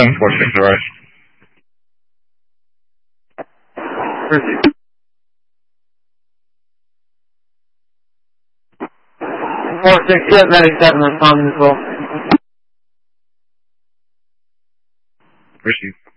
746, alright. Received. 46, yeah, medic 7 responding as well. Received.